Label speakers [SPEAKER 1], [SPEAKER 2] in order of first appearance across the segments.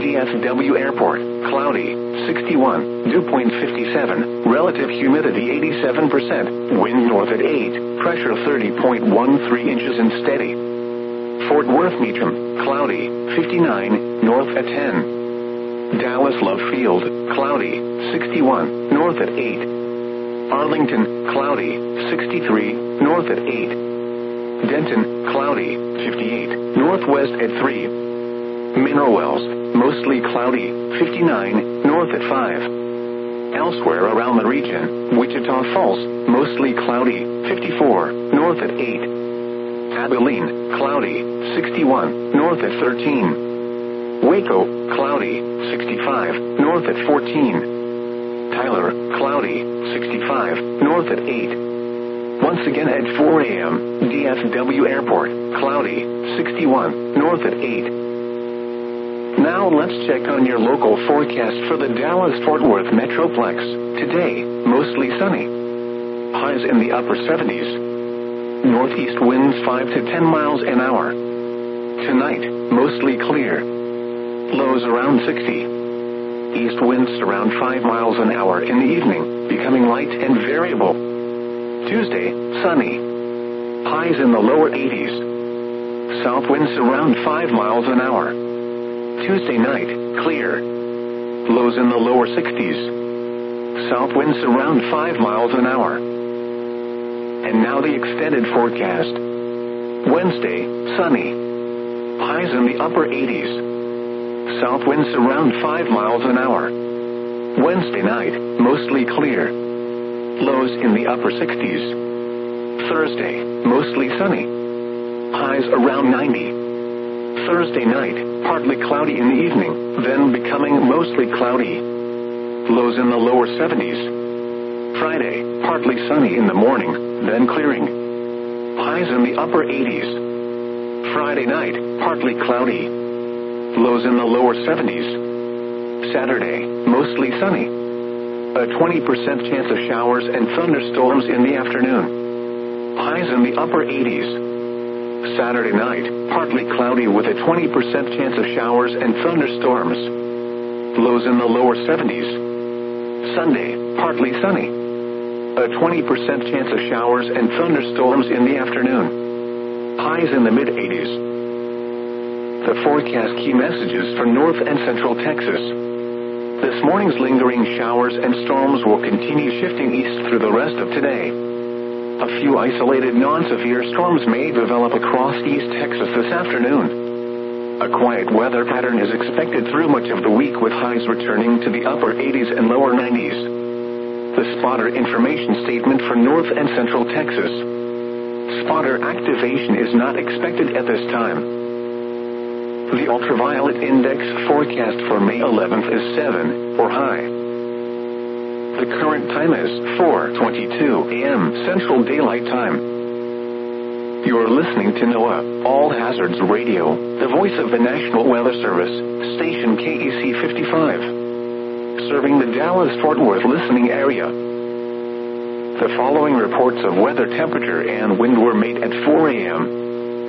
[SPEAKER 1] DFW Airport, cloudy, 61, dew point 57, relative humidity 87%, wind north at 8, pressure 30.13 inches and steady. Fort Worth Meacham, cloudy, 59, north at 10. Dallas Love Field, cloudy, 61, north at 8. Arlington, cloudy, 63, north at 8. Denton, cloudy, 58, northwest at 3. Mineral Wells, mostly cloudy, 59, north at 5. Elsewhere around the region, Wichita Falls, mostly cloudy, 54, north at 8. Abilene, cloudy, 61, north at 13. Waco, cloudy, 65, north at 14. Tyler, cloudy, 65, north at 8. Once again at 4 a.m., DFW Airport, cloudy, 61, north at 8. Now let's check on your local forecast for the Dallas-Fort Worth Metroplex. Today, mostly sunny. Highs in the upper 70s. Northeast winds 5 to 10 miles an hour. Tonight, mostly clear. Lows around 60. East winds around 5 miles an hour in the evening, becoming light and variable. Tuesday, sunny. Highs in the lower 80s. South winds around 5 miles an hour. Tuesday night, clear. Lows in the lower 60s. South winds around 5 miles an hour. And now the extended forecast. Wednesday, sunny. Highs in the upper 80s. South winds around 5 miles an hour. Wednesday night, mostly clear. Lows in the upper 60s. Thursday, mostly sunny. Highs around 90. Thursday night, partly cloudy in the evening, then becoming mostly cloudy. Lows in the lower 70s. Friday, partly sunny in the morning, then clearing. Highs in the upper 80s. Friday night, partly cloudy. Lows in the lower 70s. Saturday, mostly sunny. A 20% chance of showers and thunderstorms in the afternoon. Highs in the upper 80s. Saturday night, partly cloudy with a 20% chance of showers and thunderstorms. Lows in the lower 70s. Sunday, partly sunny. A 20% chance of showers and thunderstorms in the afternoon. Highs in the mid-80s. The forecast key messages for North and Central Texas. This morning's lingering showers and storms will continue shifting east through the rest of today. A few isolated non-severe storms may develop across East Texas this afternoon. A quiet weather pattern is expected through much of the week with highs returning to the upper 80s and lower 90s. The spotter information statement for North and Central Texas. Spotter activation is not expected at this time. The ultraviolet index forecast for May 11th is 7, or high. The current time is 4:22 a.m. Central Daylight Time. You're listening to NOAA All Hazards Radio, the voice of the National Weather Service, station KEC 55. Serving the Dallas-Fort Worth listening area. The following reports of weather temperature and wind were made at 4 a.m.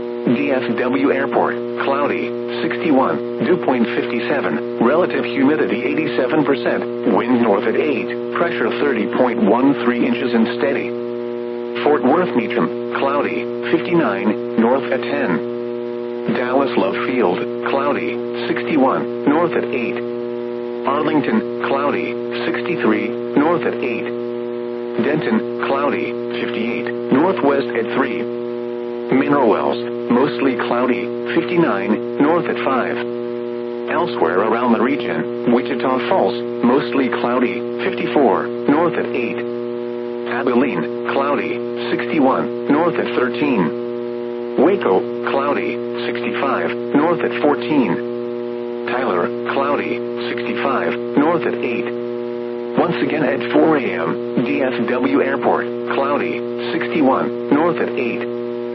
[SPEAKER 1] DFW Airport, cloudy, 61, dew point 57, relative humidity 87%, wind north at 8, pressure 30.13 inches and steady. Fort Worth Meacham, cloudy, 59, north at 10. Dallas Love Field, cloudy, 61, north at 8. Arlington, cloudy, 63, north at 8. Denton, cloudy, 58, northwest at 3. Mineral Wells, mostly cloudy, 59, north at 5. Elsewhere around the region, Wichita Falls, mostly cloudy, 54, north at 8. Abilene, cloudy, 61, north at 13. Waco, cloudy, 65, north at 14. Tyler, cloudy, 65, north at 8. Once again at 4 a.m., DFW Airport, cloudy, 61, north at 8.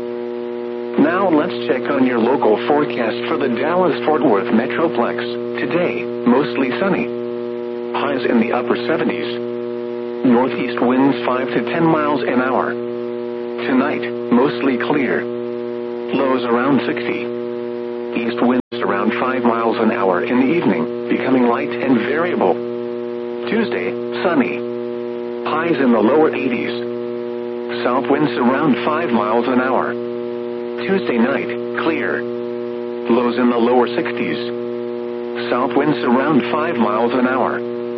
[SPEAKER 1] Now let's check on your local forecast for the Dallas-Fort Worth Metroplex. Today, mostly sunny. Highs in the upper 70s. Northeast winds 5 to 10 miles an hour. Tonight, mostly clear. Lows around 60. East winds around 5 miles an hour in the evening, becoming light and variable. Tuesday, sunny. Highs in the lower 80s. South winds around 5 miles an hour. Tuesday night, clear. Lows in the lower 60s. South winds around 5 miles an hour.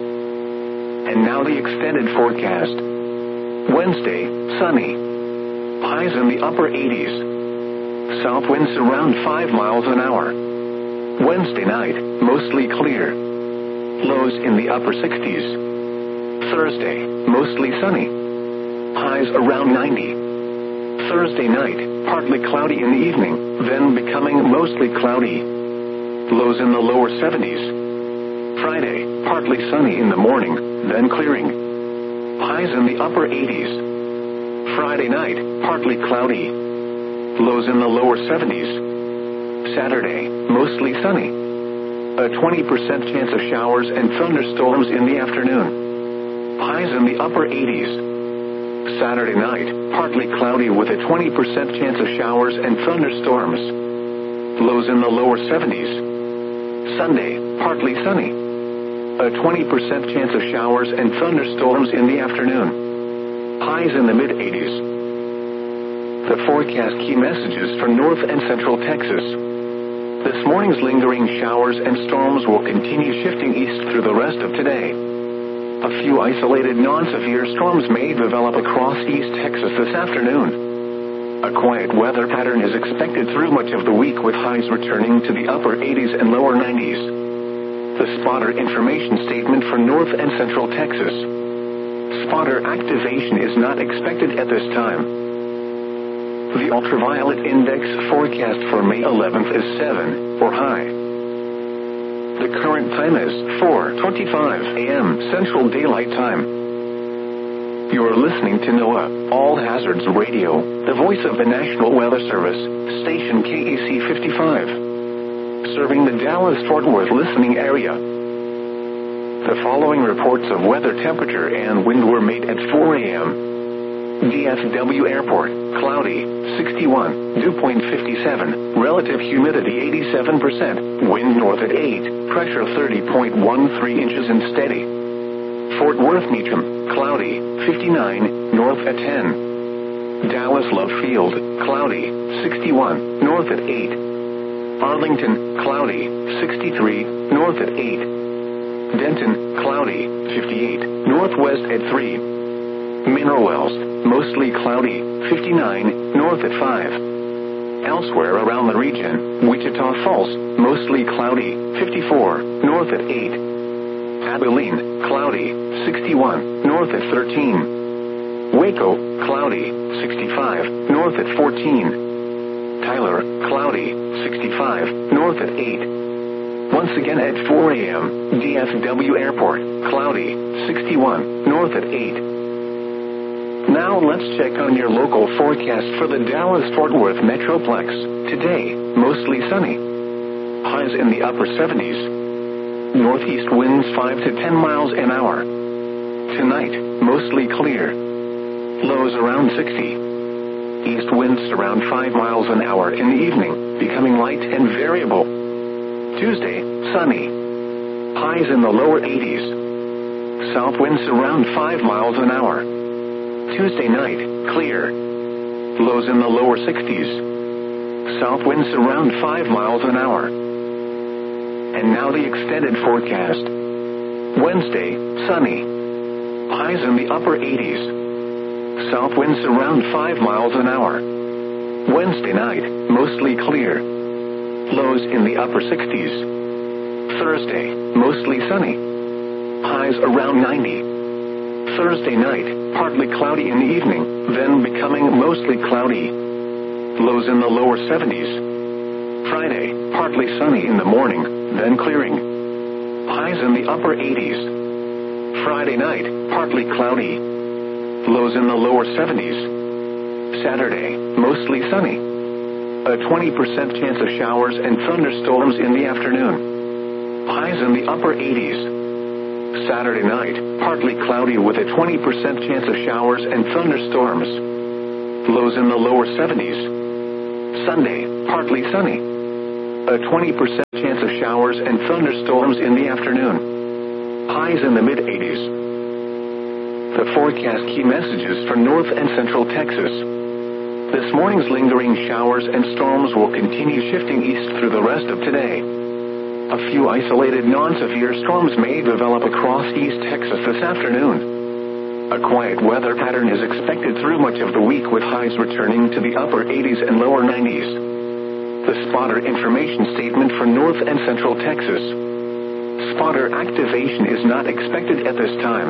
[SPEAKER 1] And now the extended forecast. Wednesday, sunny. Highs in the upper 80s. South winds around 5 miles an hour. Wednesday night, mostly clear. Lows in the upper 60s. Thursday, mostly sunny. Highs around 90. Thursday night, partly cloudy in the evening, then becoming mostly cloudy. Lows in the lower 70s. Friday, partly sunny in the morning, then clearing. Highs in the upper 80s. Friday night, partly cloudy. Lows in the lower 70s. Saturday, mostly sunny. A 20% chance of showers and thunderstorms in the afternoon. Highs in the upper 80s. Saturday night, partly cloudy with a 20% chance of showers and thunderstorms. Lows in the lower 70s. Sunday, partly sunny. A 20% chance of showers and thunderstorms in the afternoon. Highs in the mid-80s. The forecast key messages for North and Central Texas. This morning's lingering showers and storms will continue shifting east through the rest of today. A few isolated non-severe storms may develop across East Texas this afternoon. A quiet weather pattern is expected through much of the week with highs returning to the upper 80s and lower 90s. The spotter information statement for North and Central Texas. Spotter activation is not expected at this time. The ultraviolet index forecast for May 11th is 7, or high. The current time is 4:25 a.m. Central Daylight Time. You are listening to NOAA All Hazards Radio, the voice of the National Weather Service, station KEC 55, serving the Dallas-Fort Worth listening area. The following reports of weather temperature and wind were made at 4 a.m. DFW Airport, cloudy, 61, dew point 57, relative humidity 87%, wind north at 8, pressure 30.13 inches and steady. Fort Worth Meacham, cloudy, 59, north at 10. Dallas Love Field, cloudy, 61, north at 8. Arlington, cloudy, 63, north at 8. Denton, cloudy, 58, northwest at 3. Mineral Wells, mostly cloudy, 59, north at 5. Elsewhere around the region, Wichita Falls, mostly cloudy, 54, north at 8. Abilene, cloudy, 61, north at 13. Waco, cloudy, 65, north at 14. Tyler, cloudy, 65, north at 8. Once again at 4 a.m., DFW Airport, cloudy, 61, north at 8. Now let's check on your local forecast for the Dallas-Fort Worth Metroplex. Today, mostly sunny. Highs in the upper 70s. Northeast winds 5 to 10 miles an hour. Tonight, mostly clear. Lows around 60. East winds around 5 miles an hour in the evening, becoming light and variable. Tuesday, sunny. Highs in the lower 80s. South winds around 5 miles an hour. Tuesday night, clear. Lows in the lower 60s. South winds around 5 miles an hour. And now the extended forecast. Wednesday, sunny. Highs in the upper 80s. South winds around 5 miles an hour. Wednesday night, mostly clear. Lows in the upper 60s. Thursday, mostly sunny. Highs around 90. Thursday night, partly cloudy in the evening, then becoming mostly cloudy. Lows in the lower 70s. Friday, partly sunny in the morning, then clearing. Highs in the upper 80s. Friday night, partly cloudy. Lows in the lower 70s. Saturday, mostly sunny. A 20% chance of showers and thunderstorms in the afternoon. Highs in the upper 80s. Saturday night, partly cloudy with a 20% chance of showers and thunderstorms. Lows in the lower 70s. Sunday, partly sunny. A 20% chance of showers and thunderstorms in the afternoon. Highs in the mid-80s. The forecast key messages for north and central Texas. This morning's lingering showers and storms will continue shifting east through the rest of today. A few isolated non-severe storms may develop across East Texas this afternoon. A quiet weather pattern is expected through much of the week with highs returning to the upper 80s and lower 90s. The spotter information statement for north and central Texas. Spotter activation is not expected at this time.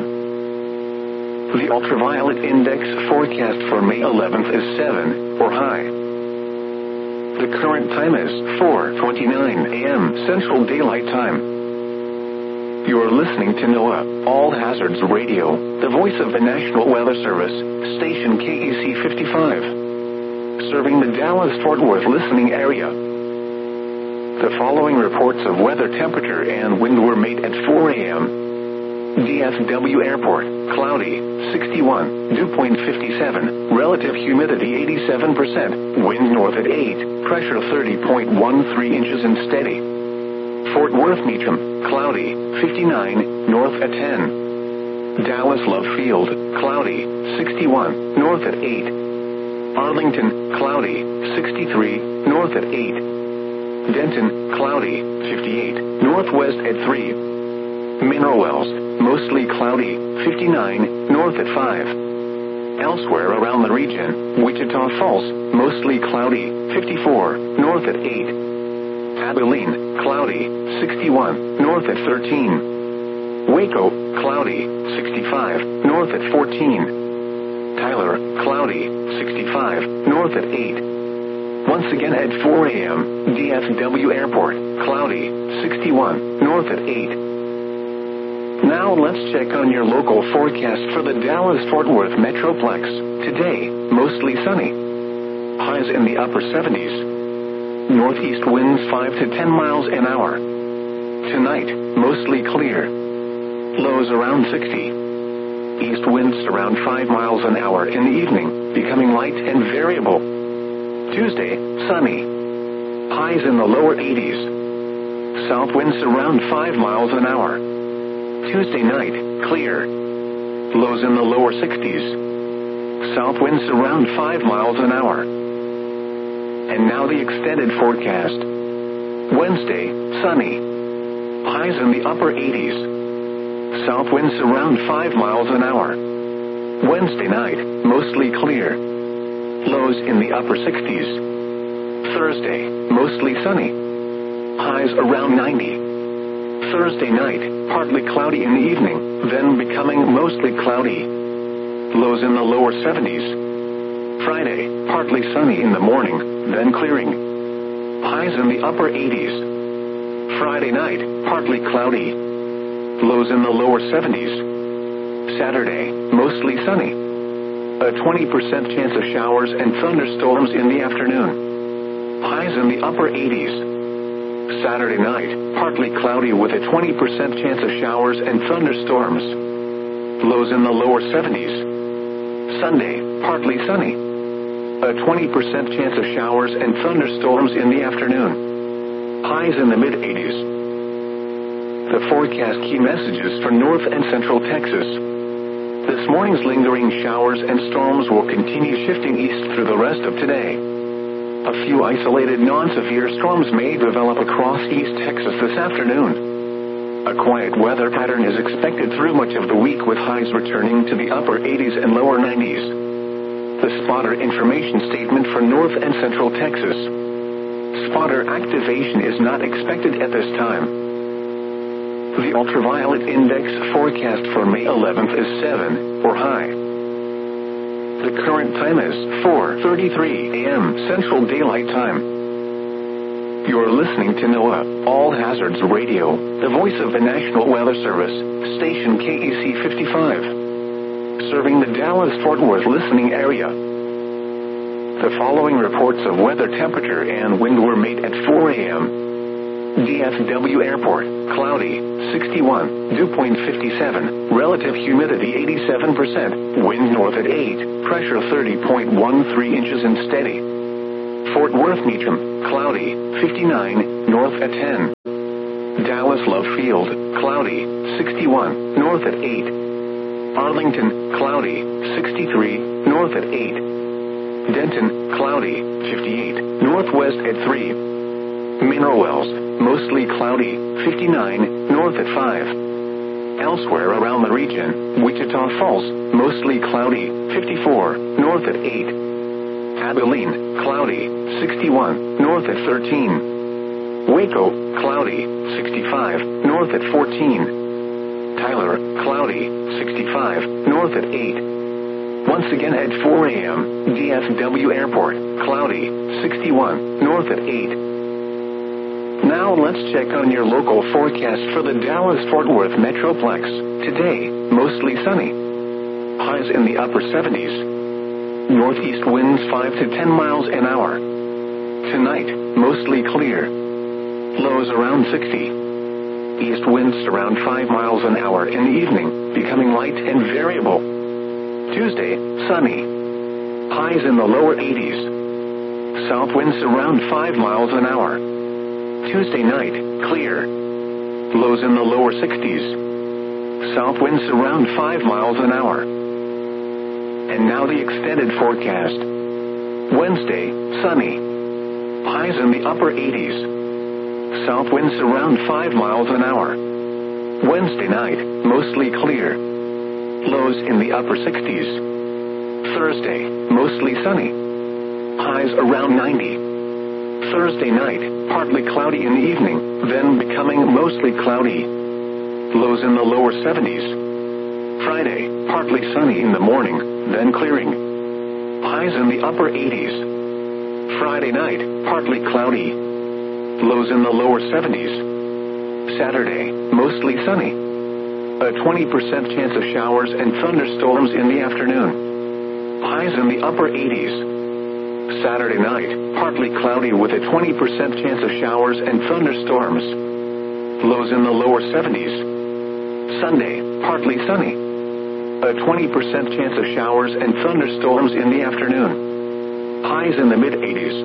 [SPEAKER 1] The ultraviolet index forecast for May 11th is 7, or high. The current time is 4:29 a.m. Central Daylight Time. You're listening to NOAA All Hazards Radio, the voice of the National Weather Service, station KEC 55. Serving the Dallas-Fort Worth listening area. The following reports of weather temperature and wind were made at 4 a.m. DFW Airport, cloudy, 61, dew point 57, relative humidity 87%, wind north at 8, pressure 30.13 inches and steady. Fort Worth Meacham, cloudy, 59, north at 10. Dallas Love Field, cloudy, 61, north at 8. Arlington, cloudy, 63, north at 8. Denton, cloudy, 58, northwest at 3. Mineral Wells, mostly cloudy, 59, north at 5. Elsewhere around the region, Wichita Falls, mostly cloudy, 54, north at 8. Abilene, cloudy, 61, north at 13. Waco, cloudy, 65, north at 14. Tyler, cloudy, 65, north at 8. Once again at 4 a.m., DFW Airport, cloudy, 61, north at 8. Now let's check on your local forecast for the Dallas-Fort Worth Metroplex. Today, mostly sunny. Highs in the upper 70s. Northeast winds 5 to 10 miles an hour. Tonight, mostly clear. Lows around 60. East winds around 5 miles an hour in the evening, becoming light and variable. Tuesday, sunny. Highs in the lower 80s. South winds around 5 miles an hour. Tuesday night, clear. Lows in the lower 60s. South winds around 5 miles an hour. And now the extended forecast. Wednesday, sunny. Highs in the upper 80s. South winds around 5 miles an hour. Wednesday night, mostly clear. Lows in the upper 60s. Thursday, mostly sunny. Highs around 90. Thursday night, partly cloudy in the evening, then becoming mostly cloudy. Lows in the lower 70s. Friday, partly sunny in the morning, then clearing. Highs in the upper 80s. Friday night, partly cloudy. Lows in the lower 70s. Saturday, mostly sunny. A 20% chance of showers and thunderstorms in the afternoon. Highs in the upper 80s. Saturday night, partly cloudy with a 20% chance of showers and thunderstorms. Lows in the lower 70s. Sunday, partly sunny. A 20% chance of showers and thunderstorms in the afternoon. Highs in the mid-80s. The forecast key messages for north and central Texas. This morning's lingering showers and storms will continue shifting east through the rest of today. A few isolated non-severe storms may develop across East Texas this afternoon. A quiet weather pattern is expected through much of the week with highs returning to the upper 80s and lower 90s. The spotter information statement for north and central Texas. Spotter activation is not expected at this time. The ultraviolet index forecast for May 11th is 7, or high. The current time is 4:33 a.m. Central Daylight Time. You're listening to NOAA All Hazards Radio, the voice of the National Weather Service, station KEC 55. Serving the Dallas-Fort Worth listening area. The following reports of weather temperature and wind were made at 4 a.m. DFW Airport, cloudy, 61, dew point 57, relative humidity 87%, wind north at 8, pressure 30.13 inches and steady. Fort Worth Meacham, cloudy, 59, north at 10. Dallas Love Field, cloudy, 61, north at 8. Arlington, cloudy, 63, north at 8. Denton, cloudy, 58, northwest at 3. Mineral Wells, mostly cloudy, 59, north at 5. Elsewhere around the region, Wichita Falls, mostly cloudy, 54, north at 8. Abilene, cloudy, 61, north at 13. Waco, cloudy, 65, north at 14. Tyler, cloudy, 65, north at 8. Once again at 4 a.m., DFW Airport, cloudy, 61, north at 8. Now let's check on your local forecast for the Dallas-Fort Worth Metroplex. Today, mostly sunny. Highs in the upper 70s. Northeast winds 5 to 10 miles an hour. Tonight, mostly clear. Lows around 60. East winds around 5 miles an hour in the evening, becoming light and variable. Tuesday, sunny. Highs in the lower 80s. South winds around 5 miles an hour. Tuesday night, clear. Lows in the lower 60s. South winds around 5 miles an hour. And now the extended forecast. Wednesday, sunny. Highs in the upper 80s. South winds around 5 miles an hour. Wednesday night, mostly clear. Lows in the upper 60s. Thursday, mostly sunny. Highs around 90. Thursday night, partly cloudy in the evening, then becoming mostly cloudy. Lows in the lower 70s. Friday, partly sunny in the morning, then clearing. Highs in the upper 80s. Friday night, partly cloudy. Lows in the lower 70s. Saturday, mostly sunny. A 20% chance of showers and thunderstorms in the afternoon. Highs in the upper 80s. Saturday night, partly cloudy with a 20% chance of showers and thunderstorms. Lows in the lower 70s. Sunday, partly sunny. A 20% chance of showers and thunderstorms in the afternoon. Highs in the mid-80s.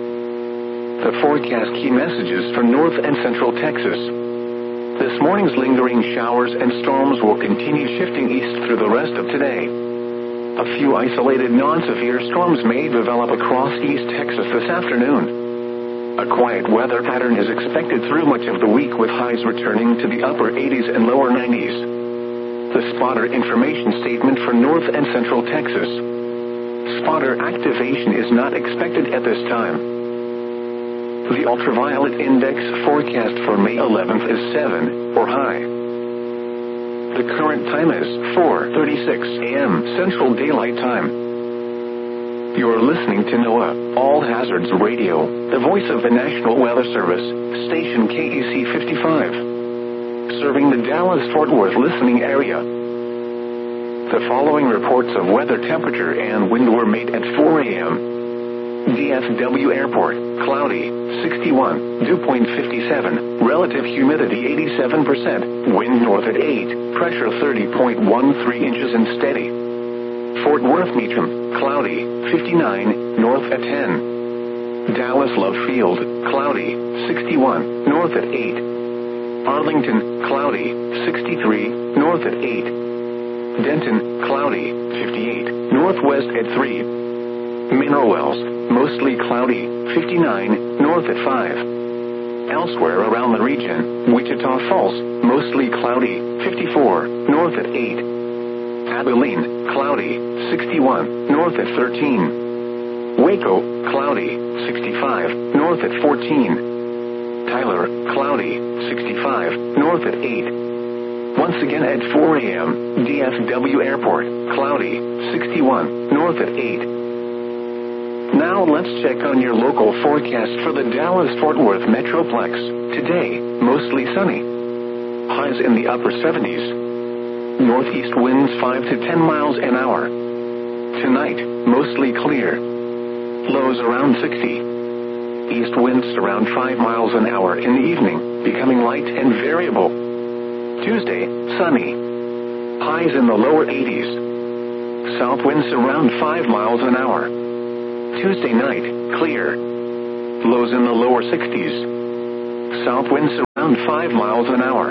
[SPEAKER 1] The forecast key messages for North and Central Texas. This morning's lingering showers and storms will continue shifting east through the rest of today. A few isolated non-severe storms may develop across East Texas this afternoon. A quiet weather pattern is expected through much of the week with highs returning to the upper 80s and lower 90s. The spotter information statement for North and Central Texas. Spotter activation is not expected at this time. The ultraviolet index forecast for May 11th is 7, or high. The current time is 4:36 a.m. Central Daylight Time. You're listening to NOAA All Hazards Radio, the voice of the National Weather Service, station KEC 55. Serving the Dallas-Fort Worth listening area. The following reports of weather temperature and wind were made at 4 a.m. DFW Airport, cloudy, 61, dew point 57, relative humidity 87%, wind north at 8, pressure 30.13 inches and steady. Fort Worth Meacham, cloudy, 59, north at 10. Dallas Love Field, cloudy, 61, north at 8. Arlington, cloudy, 63, north at 8. Denton, cloudy, 58, northwest at 3. Mineral Wells, mostly cloudy, 59, north at 5. Elsewhere around the region, Wichita Falls, mostly cloudy, 54, north at 8. Abilene, cloudy, 61, north at 13. Waco, cloudy, 65, north at 14. Tyler, cloudy, 65, north at 8. Once again at 4 a.m., DFW Airport, cloudy, 61, north at 8. Now let's check on your local forecast for the Dallas-Fort Worth Metroplex. Today, mostly sunny. Highs in the upper 70s. Northeast winds 5 to 10 miles an hour. Tonight, mostly clear. Lows around 60. East winds around 5 miles an hour in the evening, becoming light and variable. Tuesday, sunny. Highs in the lower 80s. South winds around 5 miles an hour. Tuesday night, clear. Lows in the lower 60s. South winds around 5 miles an hour.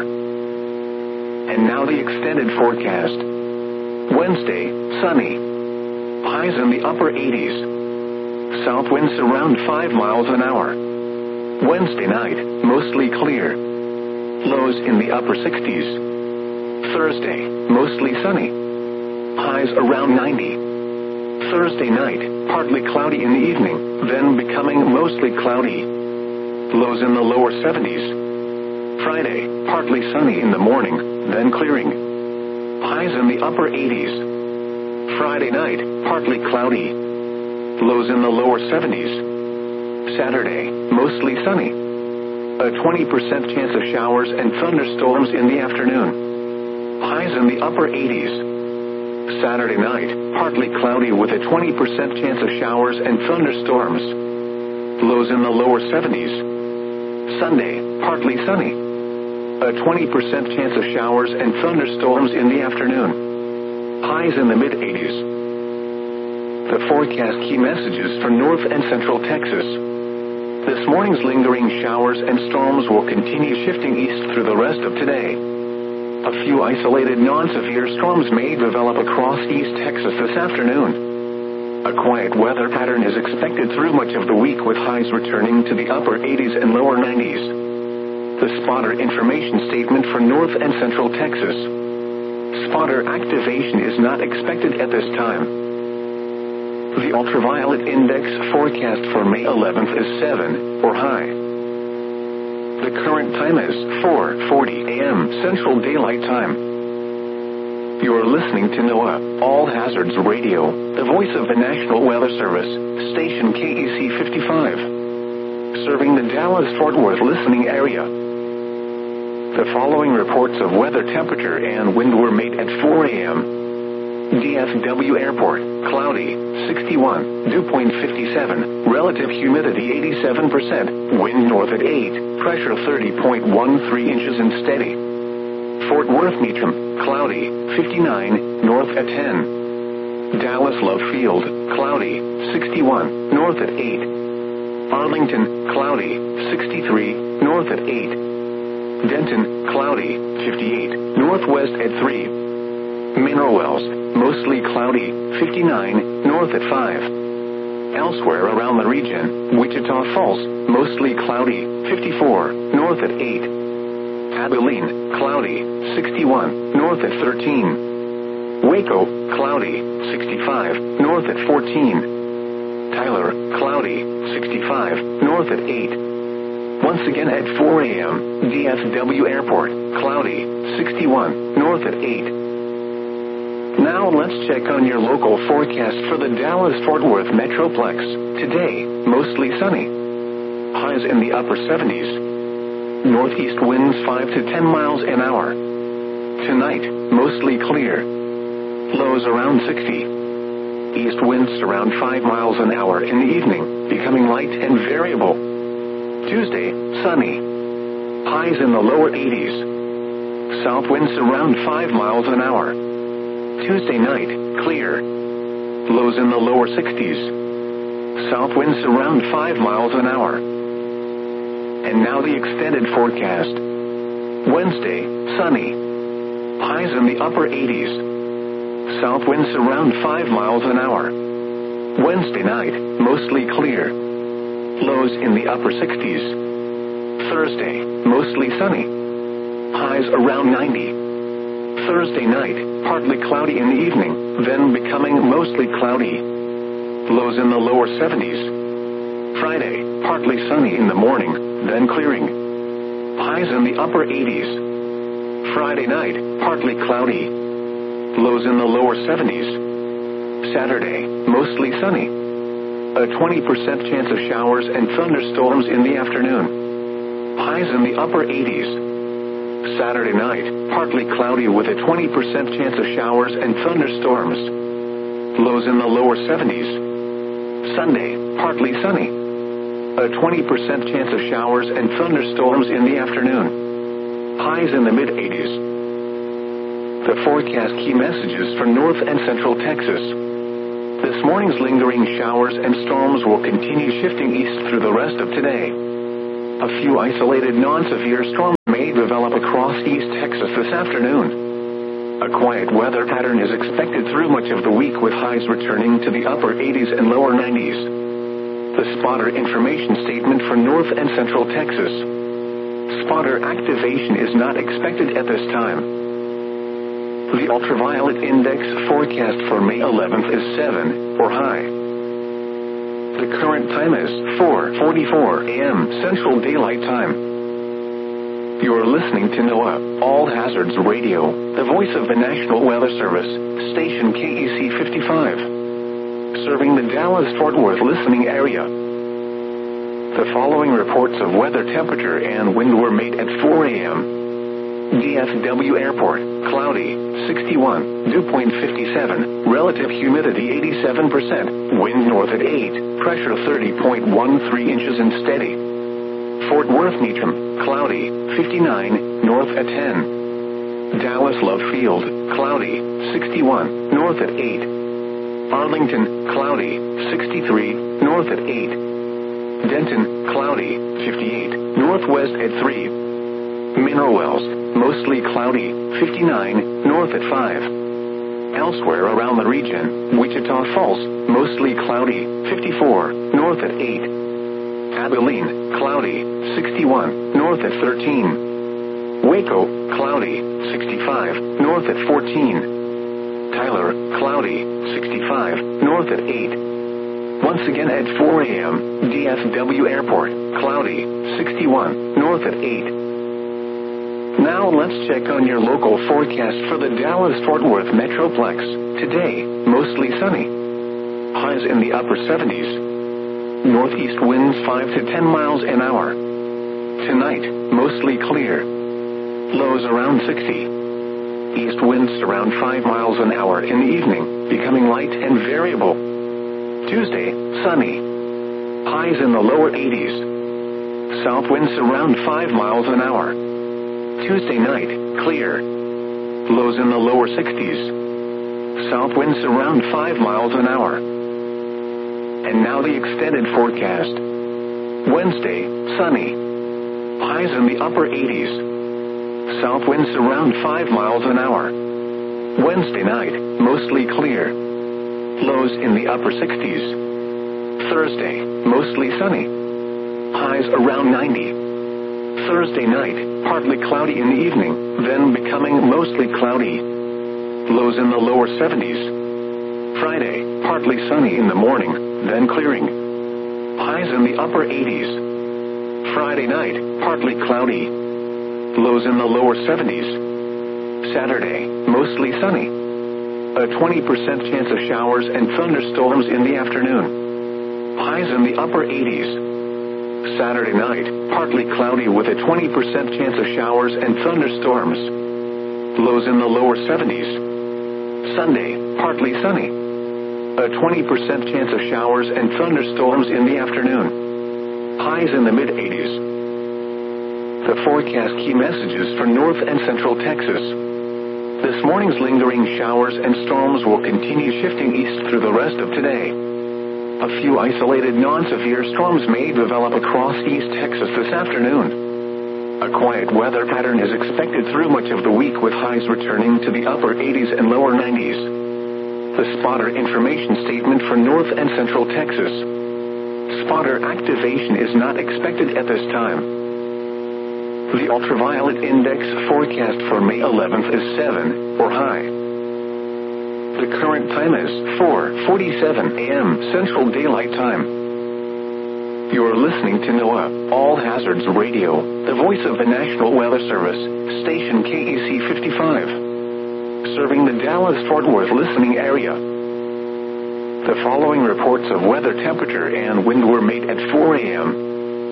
[SPEAKER 1] And now the extended forecast. Wednesday, sunny. Highs in the upper 80s. South winds around 5 miles an hour. Wednesday night, mostly clear. Lows in the upper 60s. Thursday, mostly sunny. Highs around 90. Thursday night, partly cloudy in the evening, then becoming mostly cloudy. Lows in the lower 70s. Friday, partly sunny in the morning, then clearing. Highs in the upper 80s. Friday night, partly cloudy. Lows in the lower 70s. Saturday, mostly sunny. A 20% chance of showers and thunderstorms in the afternoon. Highs in the upper 80s. Saturday night, partly cloudy with a 20% chance of showers and thunderstorms. Lows in the lower 70s. Sunday, partly sunny. A 20% chance of showers and thunderstorms in the afternoon. Highs in the mid-80s. The forecast key messages for North and Central Texas. This morning's lingering showers and storms will continue shifting east through the rest of today. A few isolated non-severe storms may develop across East Texas this afternoon. A quiet weather pattern is expected through much of the week with highs returning to the upper 80s and lower 90s. The spotter information statement for North and Central Texas. Spotter activation is not expected at this time. The ultraviolet index forecast for May 11th is 7, or high. The current time is 4:40 a.m. Central Daylight Time. You're listening to NOAA All Hazards Radio, the voice of the National Weather Service, station KEC 55, serving the Dallas-Fort Worth listening area. The following reports of weather temperature and wind were made at 4 a.m. DFW Airport, cloudy, 61, dew point 57, relative humidity 87%, wind north at 8, pressure 30.13 inches and steady. Fort Worth Meacham, cloudy, 59, north at 10. Dallas Love Field, cloudy, 61, north at 8. Arlington, cloudy, 63, north at 8. Denton, cloudy, 58, northwest at 3. Mineral Wells, mostly cloudy, 59, north at 5. Elsewhere around the region, Wichita Falls, mostly cloudy, 54, north at 8. Abilene, cloudy, 61, north at 13. Waco, cloudy, 65, north at 14. Tyler, cloudy, 65, north at 8. Once again at 4 a.m., DFW Airport, cloudy, 61, north at 8. Now let's check on your local forecast for the Dallas-Fort Worth Metroplex. Today, mostly sunny. Highs in the upper 70s. Northeast winds 5 to 10 miles an hour. Tonight, mostly clear. Lows around 60. East winds around 5 miles an hour in the evening, becoming light and variable. Tuesday, sunny. Highs in the lower 80s. South winds around 5 miles an hour. Tuesday night, clear. Lows in the lower 60s. South winds around 5 miles an hour. And now the extended forecast. Wednesday, sunny. Highs in the upper 80s. South winds around 5 miles an hour. Wednesday night, mostly clear. Lows in the upper 60s. Thursday, mostly sunny. Highs around 90. Thursday night, partly cloudy in the evening, then becoming mostly cloudy. Lows in the lower 70s. Friday, partly sunny in the morning, then clearing. Highs in the upper 80s. Friday night, partly cloudy. Lows in the lower 70s. Saturday, mostly sunny. A 20% chance of showers and thunderstorms in the afternoon. Highs in the upper 80s. Saturday night, partly cloudy with a 20% chance of showers and thunderstorms. Lows in the lower 70s. Sunday, partly sunny. A 20% chance of showers and thunderstorms in the afternoon. Highs in the mid-80s. The forecast key messages for North and Central Texas. This morning's lingering showers and storms will continue shifting east through the rest of today. A few isolated non-severe storms may develop across East Texas this afternoon. A quiet weather pattern is expected through much of the week with highs returning to the upper 80s and lower 90s. The spotter information statement for North and Central Texas. Spotter activation is not expected at this time. The ultraviolet index forecast for May 11th is 7, or high. The current time is 4:44 a.m. Central Daylight Time. You're listening to NOAA All Hazards Radio, the voice of the National Weather Service, station KEC 55, serving the Dallas-Fort Worth listening area. The following reports of weather temperature and wind were made at 4 a.m. DFW Airport, cloudy, 61, dew point 57, relative humidity 87%, wind north at 8, pressure 30.13 inches and steady. Fort Worth Meacham, cloudy, 59, north at 10. Dallas Love Field, cloudy, 61, north at 8. Arlington, cloudy, 63, north at 8. Denton, cloudy, 58, northwest at 3. Mineral Wells, mostly cloudy, 59, north at 5. Elsewhere around the region, Wichita Falls, mostly cloudy, 54, north at 8. Abilene, cloudy, 61, north at 13. Waco, cloudy, 65, north at 14. Tyler, cloudy, 65, north at 8. Once again at 4 a.m., DFW Airport, cloudy, 61, north at 8. Now let's check on your local forecast for the Dallas-Fort Worth Metroplex. Today, mostly sunny. Highs in the upper 70s. Northeast winds 5 to 10 miles an hour. Tonight, mostly clear. Lows around 60. East winds around 5 miles an hour in the evening, becoming light and variable. Tuesday, sunny. Highs in the lower 80s. South winds around 5 miles an hour. Tuesday night, clear. Lows in the lower 60s. South winds around 5 miles an hour. And now the extended forecast. Wednesday, sunny. Highs in the upper 80s. South winds around 5 miles an hour. Wednesday night, mostly clear. Lows in the upper 60s. Thursday, mostly sunny. Highs around 90. Thursday night, partly cloudy in the evening, then becoming mostly cloudy. Lows in the lower 70s. Friday, partly sunny in the morning, then clearing. Highs in the upper 80s. Friday night, partly cloudy. Lows in the lower 70s. Saturday, mostly sunny. A 20% chance of showers and thunderstorms in the afternoon. Highs in the upper 80s. Saturday night, partly cloudy with a 20% chance of showers and thunderstorms. Lows in the lower 70s. Sunday, partly sunny. A 20% chance of showers and thunderstorms in the afternoon. Highs in the mid-80s. The forecast key messages for North and Central Texas. This morning's lingering showers and storms will continue shifting east through the rest of today. A few isolated non-severe storms may develop across East Texas this afternoon. A quiet weather pattern is expected through much of the week with highs returning to the upper 80s and lower 90s. The spotter information statement for North and Central Texas. Spotter activation is not expected at this time. The ultraviolet index forecast for May 11th is 7, or high. The current time is 4:47 a.m. Central Daylight Time. You're listening to NOAA All Hazards Radio, the voice of the National Weather Service, station KEC 55, serving the Dallas-Fort Worth listening area. The following reports of weather temperature and wind were made at 4 a.m.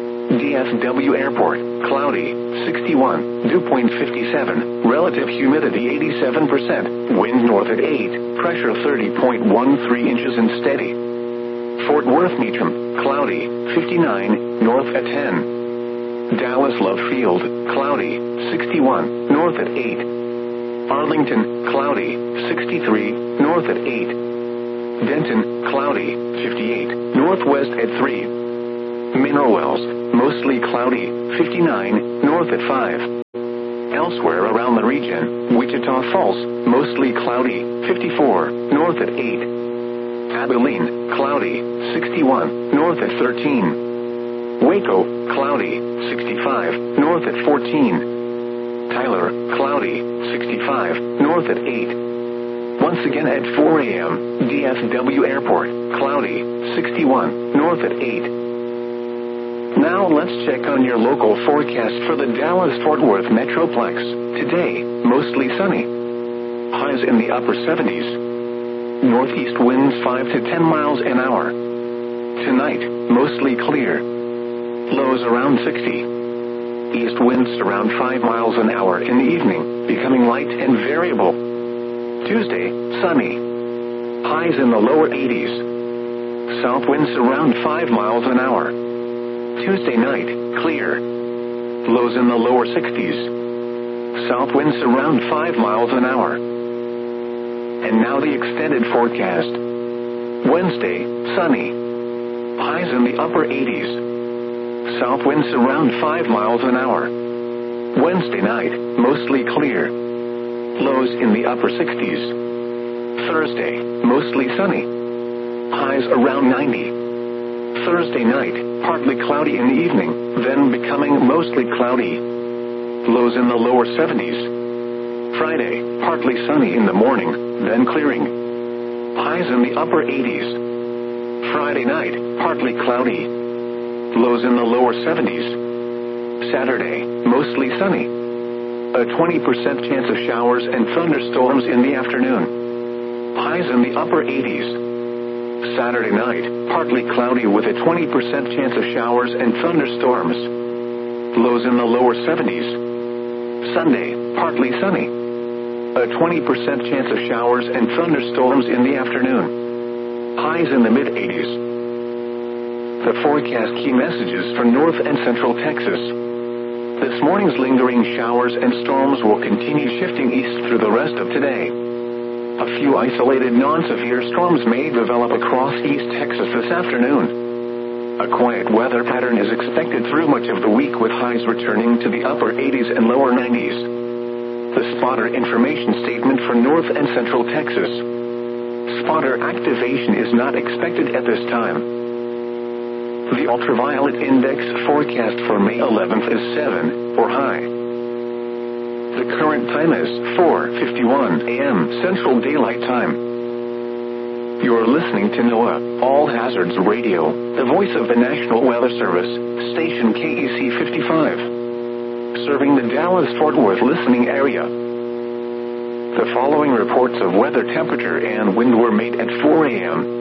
[SPEAKER 1] DFW Airport, cloudy, 61, dew point 57, relative humidity 87%, wind north at 8, pressure 30.13 inches and steady. Fort Worth Meacham, cloudy, 59, north at 10. Dallas Love Field, cloudy, 61, north at 8. Arlington, cloudy, 63, north at 8. Denton, cloudy, 58, northwest at 3. Mineral Wells, mostly cloudy, 59, north at 5. Elsewhere around the region, Wichita Falls, mostly cloudy, 54, north at 8. Abilene, cloudy, 61, north at 13. Waco, cloudy, 65, north at 14. Tyler, cloudy, 65, north at 8. Once again at 4 a.m., DFW Airport, cloudy, 61, north at 8. Now let's check on your local forecast for the Dallas-Fort Worth Metroplex. Today, mostly sunny. Highs in the upper 70s. Northeast winds 5 to 10 miles an hour. Tonight, mostly clear. Lows around 60. East winds around 5 miles an hour in the evening, becoming light and variable. Tuesday, sunny. Highs in the lower 80s. South winds around 5 miles an hour. Tuesday night, clear. Lows in the lower 60s. South winds around 5 miles an hour. And now the extended forecast. Wednesday, sunny. Highs in the upper 80s. South winds around 5 miles an hour. Wednesday night, mostly clear. Lows in the upper 60s. Thursday, mostly sunny. Highs around 90. Thursday night, partly cloudy in the evening, then becoming mostly cloudy. Lows in the lower 70s. Friday, partly sunny in the morning, then clearing. Highs in the upper 80s. Friday night, partly cloudy. Lows in the lower 70s. Saturday, mostly sunny. A 20% chance of showers and thunderstorms in the afternoon. Highs in the upper 80s. Saturday night, partly cloudy with a 20% chance of showers and thunderstorms. Lows in the lower 70s. Sunday, partly sunny. A 20% chance of showers and thunderstorms in the afternoon. Highs in the mid-80s. The forecast key messages for North and Central Texas. This morning's lingering showers and storms will continue shifting east through the rest of today. A few isolated non-severe storms may develop across East Texas this afternoon. A quiet weather pattern is expected through much of the week with highs returning to the upper 80s and lower 90s. The spotter information statement for North and Central Texas. Spotter activation is not expected at this time. The ultraviolet index forecast for May 11th is 7, or high. The current time is 4:51 a.m. Central Daylight Time. You're listening to NOAA All Hazards Radio, the voice of the National Weather Service, station KEC 55, serving the Dallas-Fort Worth listening area. The following reports of weather temperature and wind were made at 4 a.m.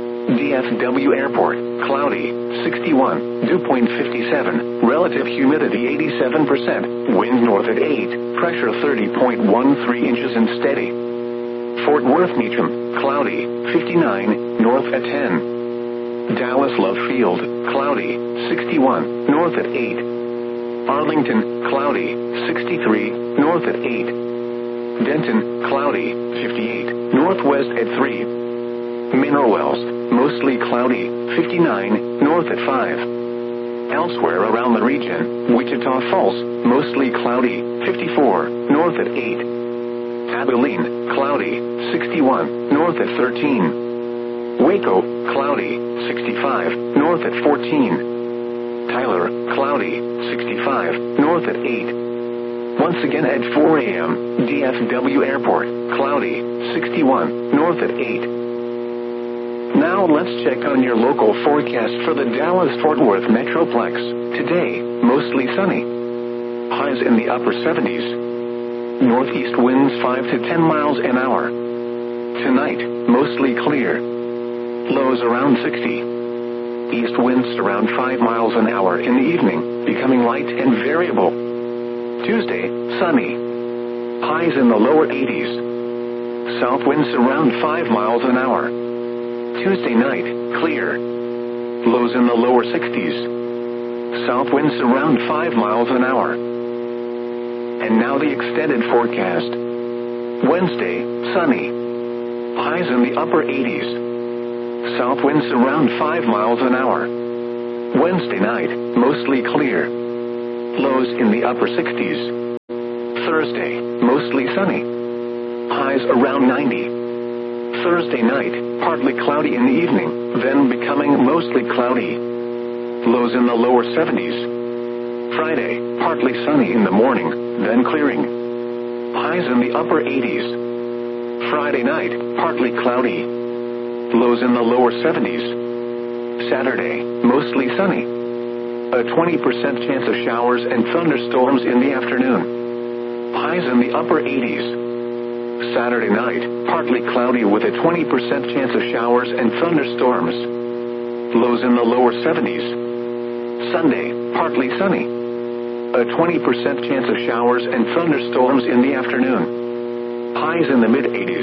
[SPEAKER 1] DFW Airport, cloudy, 61, dew point 57, relative humidity 87%, wind north at 8, pressure 30.13 inches and steady. Fort Worth Meacham, cloudy, 59, north at 10. Dallas Love Field, cloudy, 61, north at 8. Arlington, cloudy, 63, north at 8. Denton, cloudy, 58, northwest at 3. Mineral Wells, mostly cloudy, 59, north at 5. Elsewhere around the region, Wichita Falls, mostly cloudy, 54, north at 8. Abilene, cloudy, 61, north at 13. Waco, cloudy, 65, north at 14. Tyler, cloudy, 65, north at 8. Once again at 4 a.m., DFW Airport, cloudy, 61, north at 8. Now let's check on your local forecast for the Dallas-Fort Worth Metroplex. Today, mostly sunny. Highs in the upper 70s. Northeast winds 5 to 10 miles an hour. Tonight, mostly clear. Lows around 60. East winds around 5 miles an hour in the evening, becoming light and variable. Tuesday, sunny. Highs in the lower 80s. South winds around 5 miles an hour. Tuesday night, clear. Lows in the lower 60s. South winds around 5 miles an hour. And now the extended forecast. Wednesday, sunny. Highs in the upper 80s. South winds around 5 miles an hour. Wednesday night, mostly clear. Lows in the upper 60s. Thursday, mostly sunny. Highs around 90. Thursday night, partly cloudy in the evening, then becoming mostly cloudy. Lows in the lower 70s. Friday, partly sunny in the morning, then clearing. Highs in the upper 80s. Friday night, partly cloudy. Lows in the lower 70s. Saturday, mostly sunny. A 20% chance of showers and thunderstorms in the afternoon. Highs in the upper 80s. Saturday night, partly cloudy with a 20% chance of showers and thunderstorms. Lows in the lower 70s. Sunday, partly sunny. A 20% chance of showers and thunderstorms in the afternoon. Highs in the mid-80s.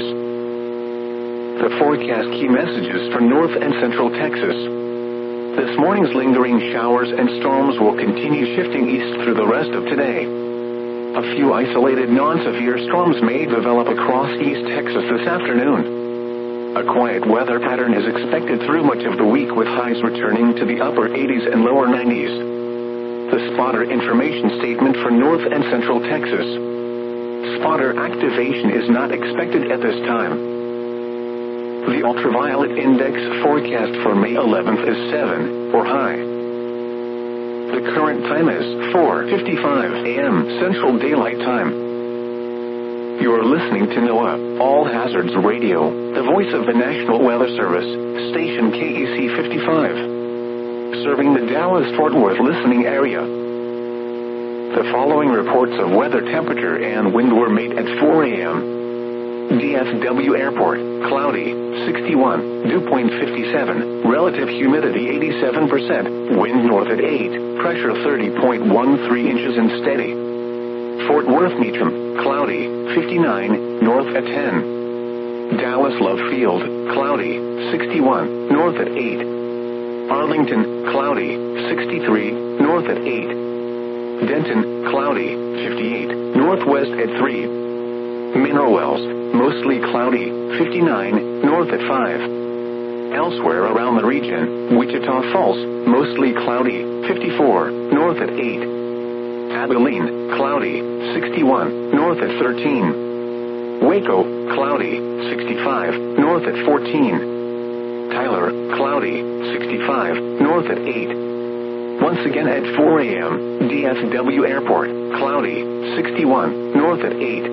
[SPEAKER 1] The forecast key messages for North and Central Texas. This morning's lingering showers and storms will continue shifting east through the rest of today. A few isolated non-severe storms may develop across East Texas this afternoon. A quiet weather pattern is expected through much of the week with highs returning to the upper 80s and lower 90s. The spotter information statement for North and Central Texas. Spotter activation is not expected at this time. The ultraviolet index forecast for May 11th is 7, or high. The current time is 4:55 a.m. Central Daylight Time. You're listening to NOAA All Hazards Radio, the voice of the National Weather Service, station KEC 55, serving the Dallas-Fort Worth listening area. The following reports of weather temperature and wind were made at 4 a.m. DFW Airport, cloudy, 61, dew point 57, relative humidity 87%, wind north at 8, pressure 30.13 inches and steady. Fort Worth Meacham, cloudy, 59, north at 10. Dallas Love Field, cloudy, 61, north at 8. Arlington, cloudy, 63, north at 8. Denton, cloudy, 58, northwest at 3. Mineral Wells, mostly cloudy, 59, north at 5. Elsewhere around the region, Wichita Falls, mostly cloudy, 54, north at 8. Abilene, cloudy, 61, north at 13. Waco, cloudy, 65, north at 14. Tyler, cloudy, 65, north at 8. Once again at 4 a.m., DFW Airport, cloudy, 61, north at 8.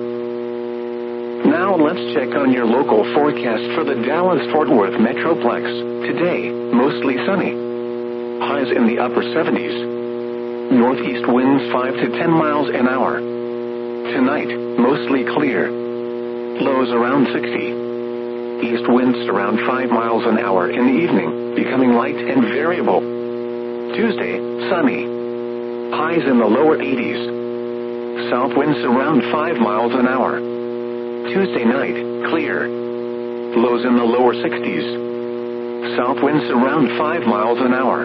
[SPEAKER 1] Now let's check on your local forecast for the Dallas-Fort Worth Metroplex. Today, mostly sunny. Highs in the upper 70s. Northeast winds 5 to 10 miles an hour. Tonight, mostly clear. Lows around 60. East winds around 5 miles an hour in the evening, becoming light and variable. Tuesday, sunny. Highs in the lower 80s. South winds around 5 miles an hour. Tuesday night, clear. Lows in the lower 60s. South winds around 5 miles an hour.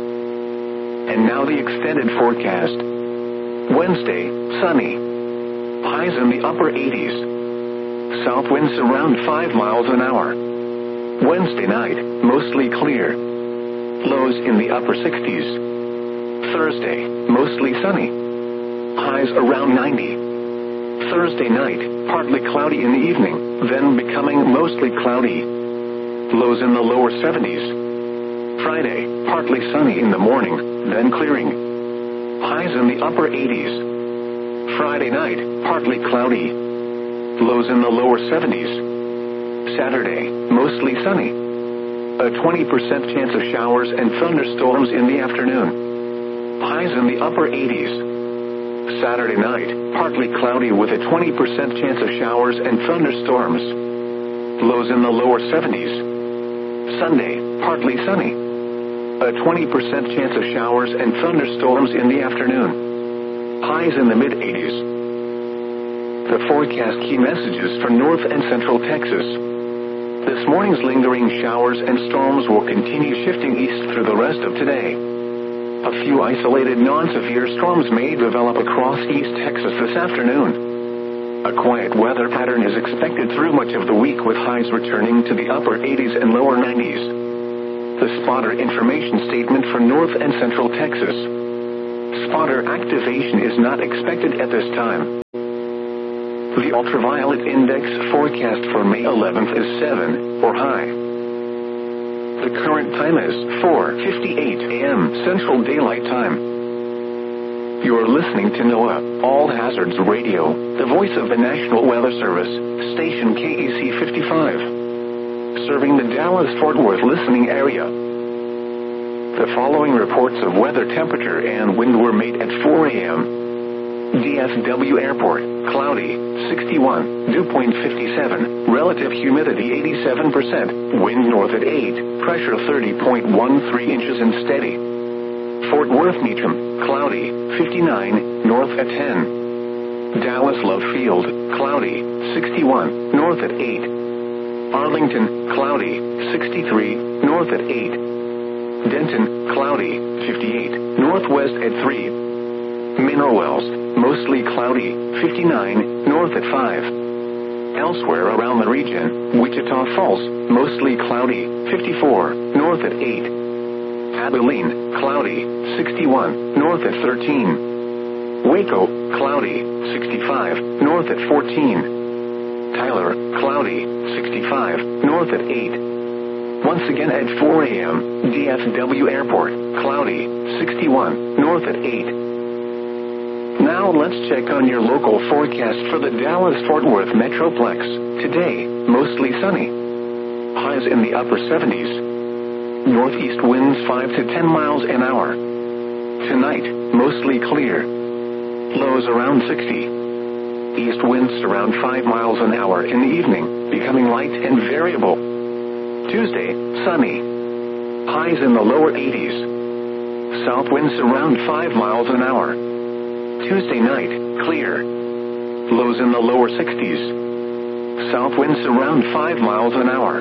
[SPEAKER 1] And now the extended forecast. Wednesday, sunny. Highs in the upper 80s. South winds around 5 miles an hour. Wednesday night, mostly clear. Lows in the upper 60s. Thursday, mostly sunny. Highs around 90. Thursday night, partly cloudy in the evening, then becoming mostly cloudy. Lows in the lower 70s. Friday, partly sunny in the morning, then clearing. Highs in the upper 80s. Friday night, partly cloudy. Lows in the lower 70s. Saturday, mostly sunny. A 20% chance of showers and thunderstorms in the afternoon. Highs in the upper 80s. Saturday night, partly cloudy with a 20% chance of showers and thunderstorms. Lows in the lower 70s. Sunday, partly sunny. A 20% chance of showers and thunderstorms in the afternoon. Highs in the mid-80s. The forecast key messages for North and Central Texas. This morning's lingering showers and storms will continue shifting east through the rest of today. A few isolated non-severe storms may develop across East Texas this afternoon. A quiet weather pattern is expected through much of the week with highs returning to the upper 80s and lower 90s. The spotter information statement for North and Central Texas. Spotter activation is not expected at this time. The ultraviolet index forecast for May 11th is 7, or high. The current time is 4:58 a.m. Central Daylight Time. You're listening to NOAA All Hazards Radio, the voice of the National Weather Service, station KEC 55, serving the Dallas-Fort Worth listening area. The following reports of weather, temperature, and wind were made at 4 a.m. DFW Airport, cloudy, 61, dew point 57, relative humidity 87%, wind north at 8, pressure 30.13 inches and steady. Fort Worth Meacham, cloudy, 59, north at 10. Dallas Love Field, cloudy, 61, north at 8. Arlington, cloudy, 63, north at 8. Denton, cloudy, 58, northwest at 3. Mineral Wells, mostly cloudy, 59, north at 5. Elsewhere around the region, Wichita Falls, mostly cloudy, 54, north at 8. Abilene, cloudy, 61, north at 13. Waco, cloudy, 65, north at 14. Tyler, cloudy, 65, north at 8. Once again at 4 a.m., DFW Airport, cloudy, 61, north at 8. Now let's check on your local forecast for the Dallas-Fort Worth Metroplex. Today, mostly sunny. Highs in the upper 70s. Northeast winds 5 to 10 miles an hour. Tonight, mostly clear. Lows around 60. East winds around 5 miles an hour in the evening, becoming light and variable. Tuesday, sunny. Highs in the lower 80s. South winds around 5 miles an hour. Tuesday night, clear. Lows in the lower 60s. South winds around 5 miles an hour.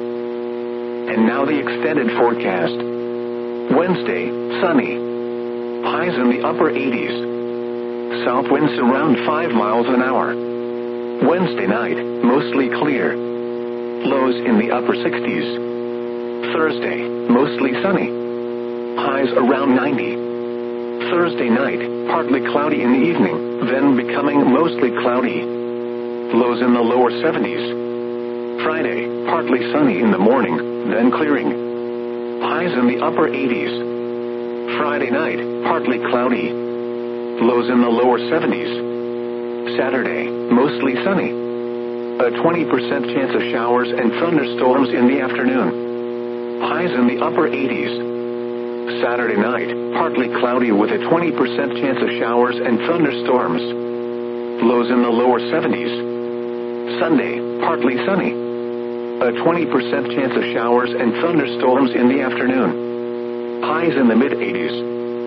[SPEAKER 1] And now the extended forecast. Wednesday, sunny. Highs in the upper 80s. South winds around 5 miles an hour. Wednesday night, mostly clear. Lows in the upper 60s. Thursday, mostly sunny. Highs around 90. Thursday night, partly cloudy in the evening, then becoming mostly cloudy. Lows in the lower 70s. Friday, partly sunny in the morning, then clearing. Highs in the upper 80s. Friday night, partly cloudy. Lows in the lower 70s. Saturday, mostly sunny. A 20% chance of showers and thunderstorms in the afternoon. Highs in the upper 80s. Saturday night, partly cloudy with a 20% chance of showers and thunderstorms. Lows in the lower 70s. Sunday, partly sunny. A 20% chance of showers and thunderstorms in the afternoon. Highs in the mid-80s.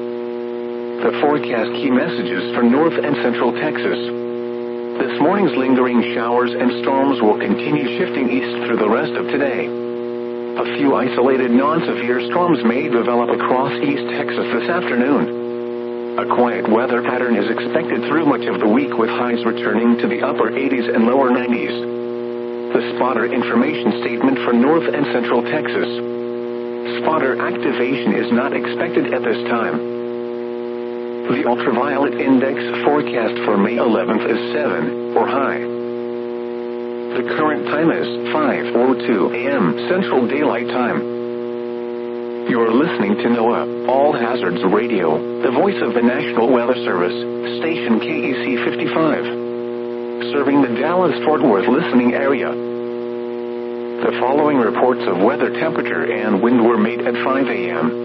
[SPEAKER 1] The forecast key messages for North and Central Texas. This morning's lingering showers and storms will continue shifting east through the rest of today. A few isolated non-severe storms may develop across East Texas this afternoon. A quiet weather pattern is expected through much of the week with highs returning to the upper 80s and lower 90s. The spotter information statement for North and Central Texas. Spotter activation is not expected at this time. The ultraviolet index forecast for May 11th is 7, or high. The current time is 5:02 a.m. Central Daylight Time. You're listening to NOAA All Hazards Radio, the voice of the National Weather Service, station KEC 55, serving the Dallas-Fort Worth listening area. The following reports of weather, temperature, and wind were made at 5 a.m.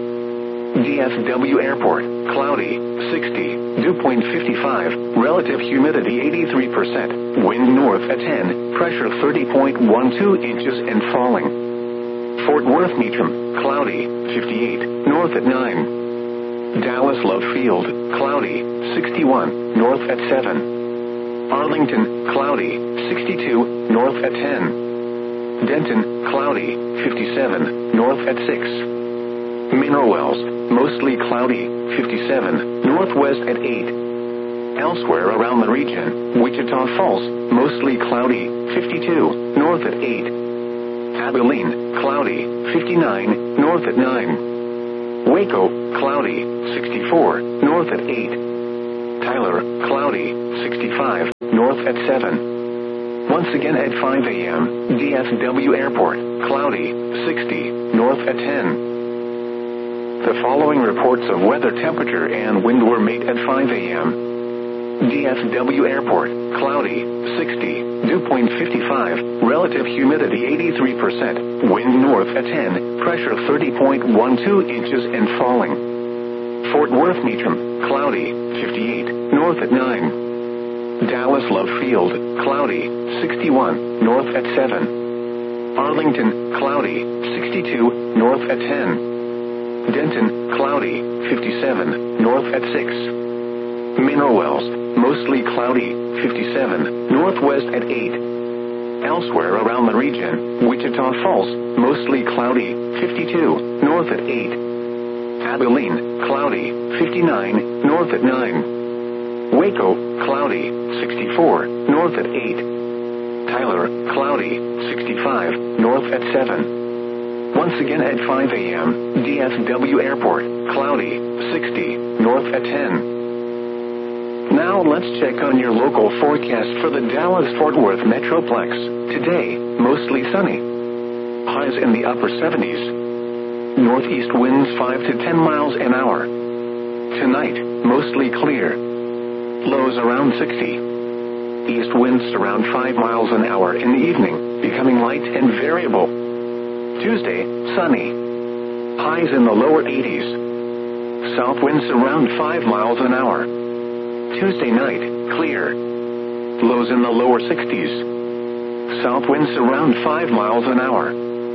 [SPEAKER 1] DFW Airport, cloudy, 60, dew point 55, relative humidity 83%, wind north at 10, pressure 30.12 inches and falling. Fort Worth Meacham, cloudy, 58, north at 9. Dallas Love Field, cloudy, 61, north at 7. Arlington, cloudy, 62, north at 10. Denton, cloudy, 57, north at 6. Mineral Wells, mostly cloudy, 57, northwest at 8. Elsewhere around the region, Wichita Falls, mostly cloudy, 52, north at 8. Abilene, cloudy, 59, north at 9. Waco, cloudy, 64, north at 8. Tyler, cloudy, 65, north at 7. Once again at 5 a.m., DFW Airport, cloudy, 60, north at 10. The following reports of weather, temperature, and wind were made at 5 a.m. DFW Airport, cloudy, 60, dew point 55, relative humidity 83%, wind north at 10, pressure 30.12 inches and falling. Fort Worth Meacham, cloudy, 58, north at 9. Dallas Love Field, cloudy, 61, north at 7. Arlington, cloudy, 62, north at 10. Denton, cloudy, 57, north at 6. Mineral Wells, mostly cloudy, 57, northwest at 8. Elsewhere around the region, Wichita Falls, mostly cloudy, 52, north at 8. Abilene, cloudy, 59, north at 9. Waco, cloudy, 64, north at 8. Tyler, cloudy, 65, north at 7. Once again at 5 a.m., DFW Airport, cloudy, 60, north at 10. Now let's check on your local forecast for the Dallas-Fort Worth Metroplex. Today, mostly sunny. Highs in the upper 70s. Northeast winds 5 to 10 miles an hour. Tonight, mostly clear. Lows around 60. East winds around 5 miles an hour in the evening, becoming light and variable. Tuesday, sunny. Highs in the lower 80s. South winds around 5 miles an hour. Tuesday night, clear. Lows in the lower 60s. South winds around 5 miles an hour.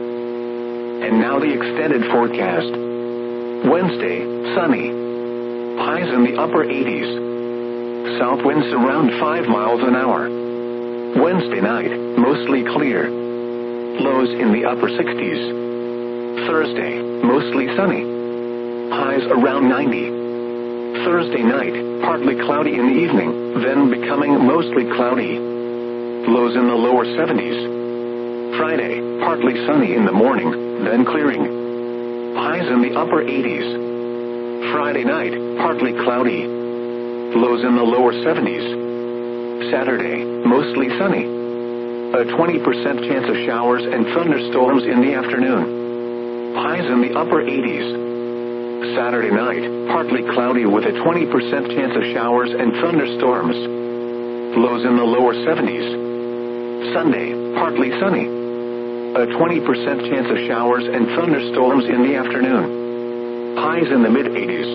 [SPEAKER 1] And now the extended forecast. Wednesday, sunny. Highs in the upper 80s. South winds around 5 miles an hour. Wednesday night, mostly clear. Lows in the upper 60s. Thursday, mostly sunny. Highs around 90. Thursday night, partly cloudy in the evening, then becoming mostly cloudy. Lows in the lower 70s. Friday, partly sunny in the morning, then clearing. Highs in the upper 80s. Friday night, partly cloudy. Lows in the lower 70s. Saturday, mostly sunny. A 20% chance of showers and thunderstorms in the afternoon. Highs in the upper 80s. Saturday night, partly cloudy with a 20% chance of showers and thunderstorms. Lows in the lower 70s. Sunday, partly sunny. A 20% chance of showers and thunderstorms in the afternoon. Highs in the mid-80s.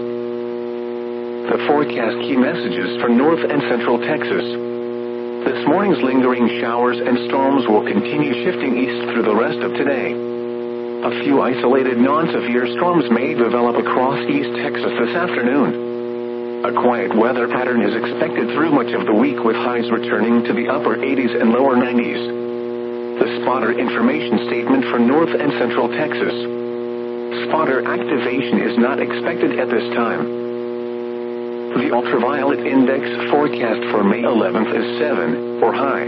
[SPEAKER 1] The forecast key messages for North and Central Texas. This morning's lingering showers and storms will continue shifting east through the rest of today. A few isolated non-severe storms may develop across East Texas this afternoon. A quiet weather pattern is expected through much of the week with highs returning to the upper 80s and lower 90s. The spotter information statement for North and Central Texas. Spotter activation is not expected at this time. The ultraviolet index forecast for May 11th is 7, or high.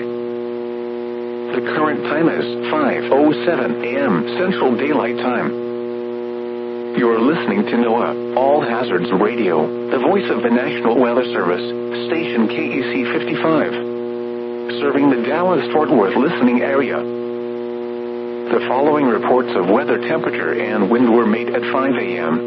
[SPEAKER 1] The current time is 5:07 a.m. Central Daylight Time. You're listening to NOAA All Hazards Radio, the voice of the National Weather Service, station KEC 55, serving the Dallas-Fort Worth listening area. The following reports of weather, temperature, and wind were made at 5 a.m.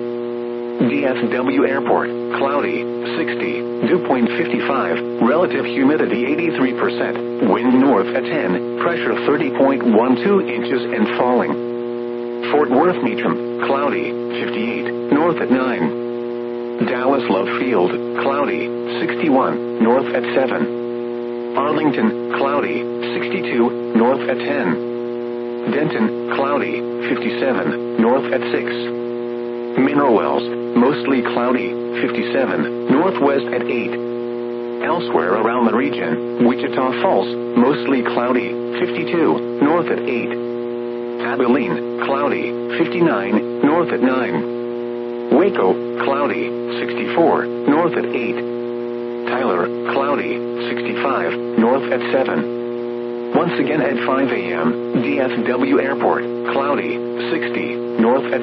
[SPEAKER 1] DFW Airport, cloudy, 60, dew point 55, relative humidity 83%, wind north at 10, pressure 30.12 inches and falling. Fort Worth Meacham, cloudy, 58, north at 9. Dallas Love Field, cloudy, 61, north at 7. Arlington, cloudy, 62, north at 10. Denton, cloudy, 57, north at 6. Mineral Wells, mostly cloudy, 57, northwest at 8. Elsewhere around the region, Wichita Falls, mostly cloudy, 52, north at 8. Abilene, cloudy, 59, north at 9. Waco, cloudy, 64, north at 8. Tyler, cloudy, 65, north at 7. Once Once again at 5 a.m., DFW Airport, cloudy, 60, north at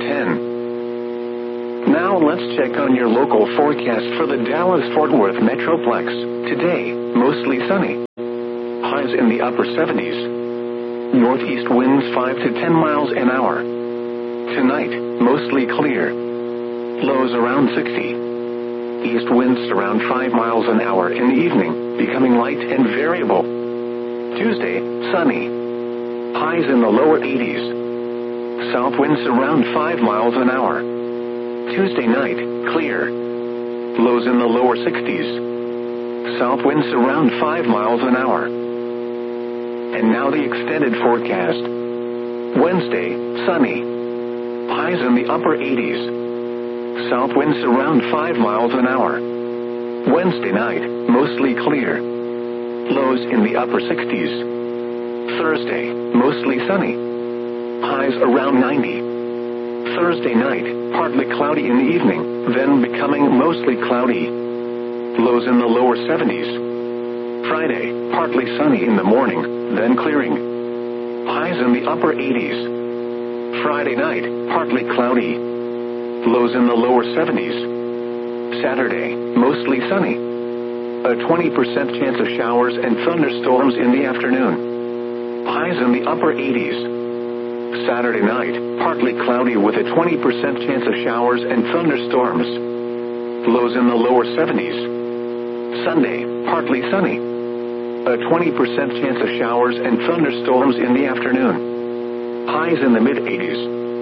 [SPEAKER 1] 10. Now let's check on your local forecast for the Dallas-Fort Worth Metroplex. Today, mostly sunny. Highs in the upper 70s. Northeast winds 5 to 10 miles an hour. Tonight, mostly clear. Lows around 60. East winds around 5 miles an hour in the evening, becoming light and variable. Tuesday, sunny. Highs in the lower 80s. South winds around 5 miles an hour. Tuesday night, clear. Lows in the lower 60s. South winds around 5 miles an hour. And now the extended forecast. Wednesday, sunny. Highs in the upper 80s. South winds around 5 miles an hour. Wednesday night, mostly clear. Lows in the upper 60s. Thursday, mostly sunny. Highs around 90. Thursday night, partly cloudy in the evening, then becoming mostly cloudy. Lows in the lower 70s. Friday, partly sunny in the morning, then clearing. Highs in the upper 80s. Friday night, partly cloudy. Lows in the lower 70s. Saturday, mostly sunny. A 20% chance of showers and thunderstorms in the afternoon. Highs in the upper 80s. Saturday night, partly cloudy with a 20% chance of showers and thunderstorms. Lows in the lower 70s. Sunday, partly sunny. A 20% chance of showers and thunderstorms in the afternoon. Highs in the mid-80s.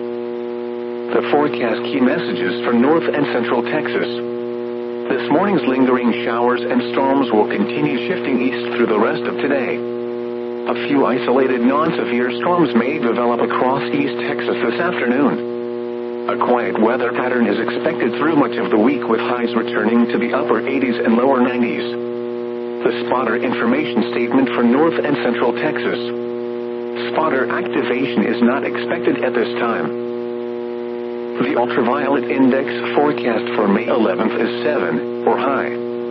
[SPEAKER 1] The forecast key messages for North and Central Texas. This morning's lingering showers and storms will continue shifting east through the rest of today. A few isolated non-severe storms may develop across East Texas this afternoon. A quiet weather pattern is expected through much of the week with highs returning to the upper 80s and lower 90s. The spotter information statement for North and Central Texas. Spotter activation is not expected at this time. The ultraviolet index forecast for May 11th is 7, or high.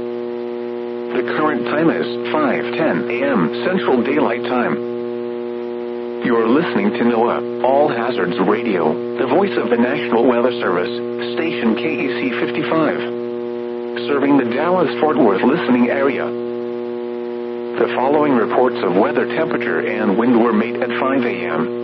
[SPEAKER 1] The current time is 5:10 a.m. Central Daylight Time. You're listening to NOAA All Hazards Radio, the voice of the National Weather Service, station KEC 55, serving the Dallas-Fort Worth listening area. The following reports of weather temperature and wind were made at 5 a.m.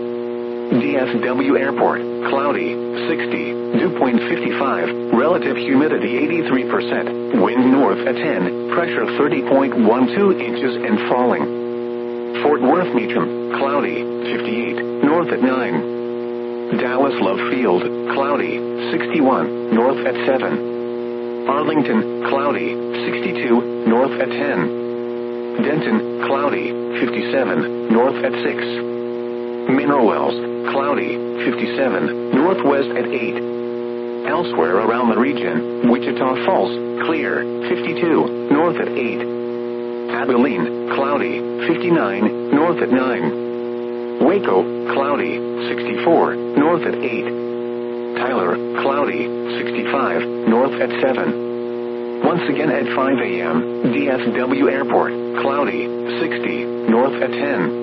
[SPEAKER 1] DFW Airport, cloudy, 60, dew point 55, relative humidity 83%, wind north at 10, pressure 30.12 inches and falling. Fort Worth Meacham, cloudy, 58, north at 9. Dallas Love Field, cloudy, 61, north at 7. Arlington, cloudy, 62, north at 10. Denton, cloudy, 57, north at 6. Mineral Wells, cloudy, 57, northwest at 8. Elsewhere around the region, Wichita Falls, clear, 52, north at 8. Abilene, cloudy, 59, north at 9. Waco, cloudy, 64, north at 8. Tyler, cloudy, 65, north at 7. Once again at 5 a.m., DFW Airport, cloudy, 60, north at 10.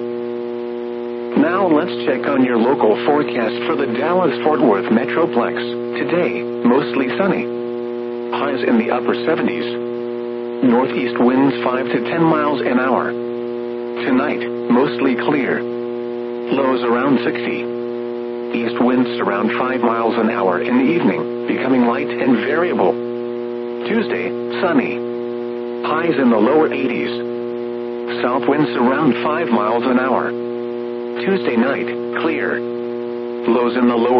[SPEAKER 1] Now let's check on your local forecast for the Dallas-Fort Worth Metroplex. Today, mostly sunny. Highs in the upper 70s. Northeast winds 5 to 10 miles an hour. Tonight, mostly clear. Lows around 60. East winds around 5 miles an hour in the evening, becoming light and variable. Tuesday, sunny. Highs in the lower 80s. South winds around 5 miles an hour. Tuesday night, clear. Lows in the lower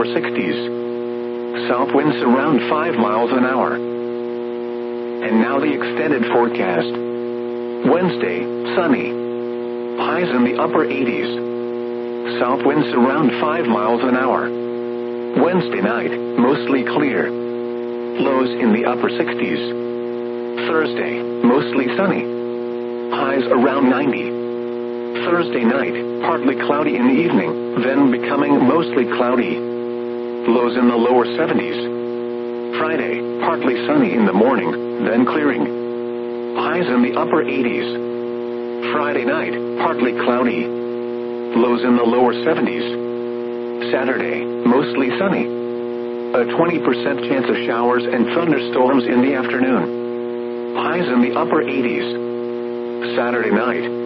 [SPEAKER 1] 60s. South winds around 5 miles an hour. And now the extended forecast. Wednesday, sunny. Highs in the upper 80s. South winds around 5 miles an hour. Wednesday night, mostly clear. Lows in the upper 60s. Thursday, mostly sunny. Highs around 90. Thursday night, partly cloudy in the evening, then becoming mostly cloudy. Lows in the lower 70s. Friday, partly sunny in the morning, then clearing. Highs in the upper 80s. Friday night, partly cloudy. Lows in the lower 70s. Saturday, mostly sunny. A 20% chance of showers and thunderstorms in the afternoon. Highs in the upper 80s. Saturday night,